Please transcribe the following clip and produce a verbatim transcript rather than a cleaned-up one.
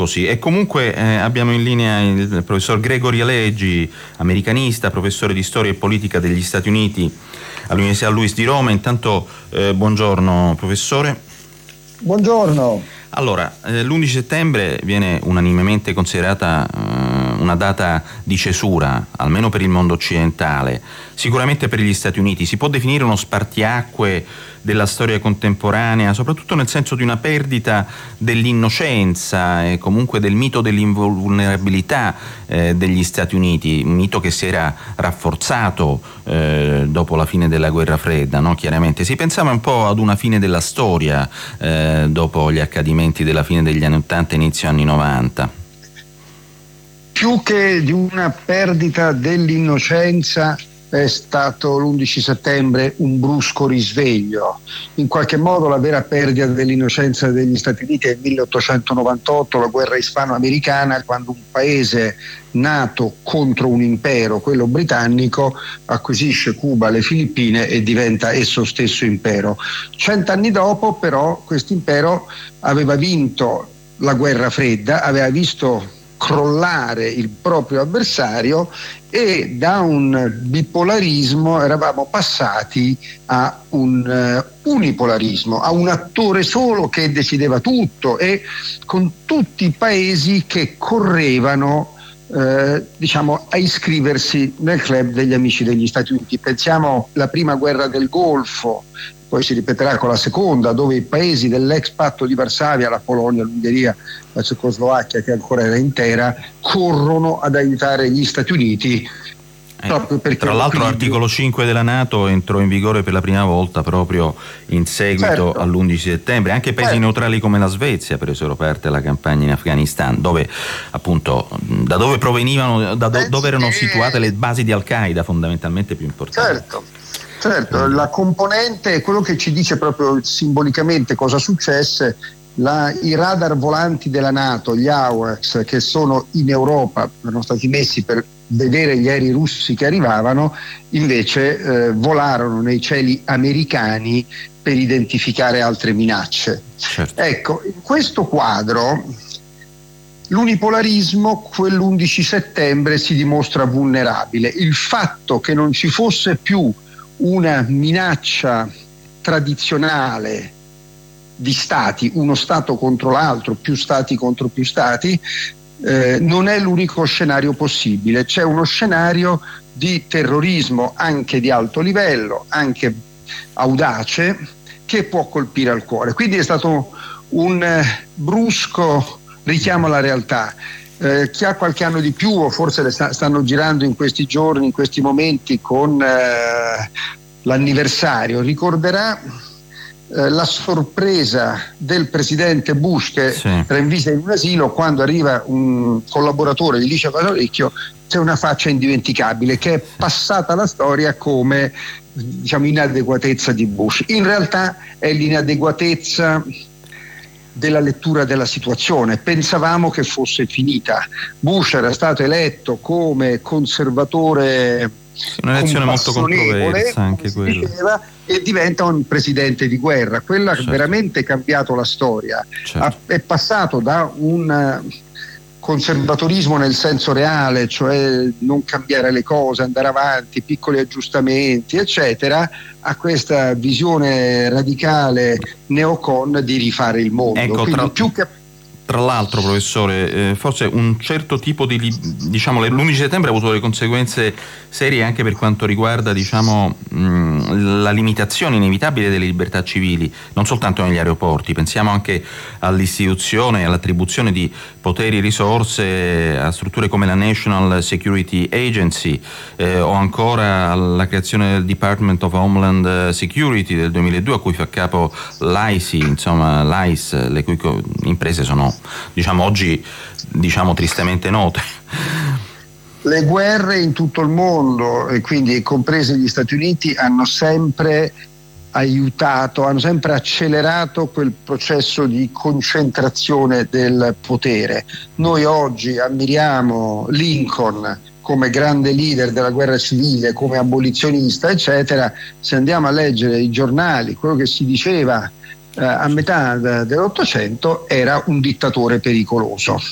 così. E comunque eh, abbiamo in linea il professor Gregory Aleggi, americanista, professore di storia e politica degli Stati Uniti all'Università Luis di Roma. Intanto eh, buongiorno professore. Buongiorno. Allora, eh, l'undici settembre viene unanimemente considerata eh, una data di cesura, almeno per il mondo occidentale, sicuramente per gli Stati Uniti. Si può definire uno spartiacque della storia contemporanea, soprattutto nel senso di una perdita dell'innocenza e comunque del mito dell'invulnerabilità eh, degli Stati Uniti, un mito che si era rafforzato eh, dopo la fine della guerra fredda, no? Chiaramente si pensava un po' ad una fine della storia eh, dopo gli accadimenti della fine degli anni ottanta e inizio anni novanta. Più che di una perdita dell'innocenza è stato l'undici settembre un brusco risveglio. In qualche modo la vera perdita dell'innocenza degli Stati Uniti è il milleottocentonovantotto, la guerra ispano-americana, quando un paese nato contro un impero, quello britannico, acquisisce Cuba, le Filippine e diventa esso stesso impero. Cent'anni dopo però questo impero aveva vinto la guerra fredda, aveva visto crollare il proprio avversario e da un bipolarismo eravamo passati a un uh, unipolarismo, a un attore solo che decideva tutto e con tutti i paesi che correvano eh, diciamo a iscriversi nel club degli amici degli Stati Uniti. Pensiamo alla prima guerra del Golfo, poi si ripeterà con la seconda, dove i paesi dell'ex patto di Varsavia, la Polonia, l'Ungheria, la Cecoslovacchia, che ancora era intera, corrono ad aiutare gli Stati Uniti. Eh, tra l'altro l'articolo cinque della NATO entrò in vigore per la prima volta proprio in seguito certo. all'undici settembre. Anche paesi certo. neutrali come la Svezia presero parte alla campagna in Afghanistan, dove appunto da dove provenivano, da do, dove erano situate le basi di Al-Qaeda fondamentalmente più importanti. Certo. Certo, la componente è quello che ci dice proprio simbolicamente cosa successe. La, I radar volanti della NATO, gli AWACS, che sono in Europa, erano stati messi per vedere gli aerei russi che arrivavano, invece eh, volarono nei cieli americani per identificare altre minacce. Certo. Ecco, in questo quadro l'unipolarismo quell'undici settembre si dimostra vulnerabile. Il fatto che non ci fosse più una minaccia tradizionale di stati, uno stato contro l'altro, più stati contro più stati, eh, non è l'unico scenario possibile. C'è uno scenario di terrorismo anche di alto livello, anche audace, che può colpire al cuore. Quindi è stato un eh, brusco richiamo alla realtà. Eh, chi ha qualche anno di più o forse le sta, stanno girando in questi giorni, in questi momenti con eh, l'anniversario, ricorderà eh, la sorpresa del presidente Bush che sì. era in visita in un asilo quando arriva un collaboratore, gli dice all'orecchio c'è una faccia indimenticabile che è passata alla storia come diciamo inadeguatezza di Bush. In realtà è l'inadeguatezza della lettura della situazione. Pensavamo che fosse finita. Bush era stato eletto come conservatore, un'elezione molto controversa anche quella, e diventa un presidente di guerra. Quella certo. ha veramente cambiato la storia. Certo. È passato da un conservatorismo nel senso reale, cioè non cambiare le cose, andare avanti, piccoli aggiustamenti, eccetera, a questa visione radicale neocon di rifare il mondo. Ecco, Quindi tra... più che Tra l'altro, professore, eh, forse un certo tipo di, diciamo, l'undici settembre ha avuto delle conseguenze serie anche per quanto riguarda, diciamo, mh, la limitazione inevitabile delle libertà civili, non soltanto negli aeroporti. Pensiamo anche all'istituzione e all'attribuzione di poteri e risorse a strutture come la National Security Agency eh, o ancora alla creazione del Department of Homeland Security del duemiladue, a cui fa capo l'I C I, insomma l'I C E, le cui imprese sono diciamo oggi diciamo tristemente note. Le guerre in tutto il mondo, e quindi comprese gli Stati Uniti, hanno sempre aiutato, hanno sempre accelerato quel processo di concentrazione del potere. Noi oggi ammiriamo Lincoln come grande leader della guerra civile, come abolizionista, eccetera. Se andiamo a leggere i giornali, quello che si diceva a metà dell'Ottocento era un dittatore pericoloso.